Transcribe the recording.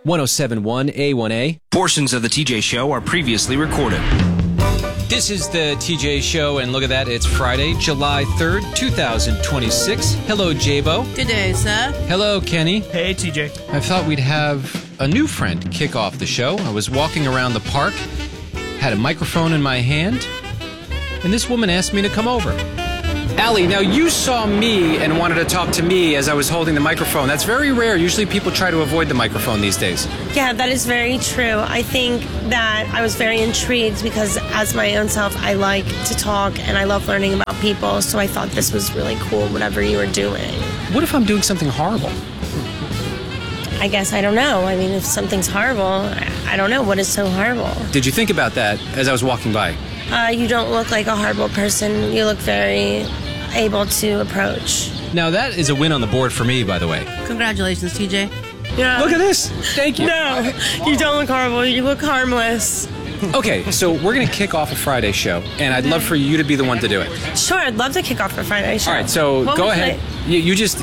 1071 A1A. Portions of the TJ Show are previously recorded. This is the TJ Show, and look at that, it's Friday, July 3rd, 2026. Hello, J-Bo. Good day, sir. Hello, Kenny. Hey, TJ. I thought we'd have a new friend kick off the show. I was walking around the park, had a microphone in my hand, and this woman asked me to come over. Allie, now you saw me and wanted to talk to me as I was holding the microphone. That's very rare. Usually people try to avoid the microphone these days. Yeah, that is very true. I think that I was very intrigued because as my own self, I like to talk and I love learning about people. So I thought this was really cool, whatever you were doing. What if I'm doing something horrible? I guess I don't know. I mean, if something's horrible, I don't know. What is so horrible? Did you think about that as I was walking by? You don't look like a horrible person. You look very able to approach. Now that is a win on the board for me, by the way. Congratulations, TJ. Yeah. Look at this. Thank you. No, you don't look horrible. You look harmless. Okay, so we're going to kick off a Friday show, and I'd love for you to be the one to do it. Sure, I'd love to kick off the Friday show. All right, so What go would ahead. You just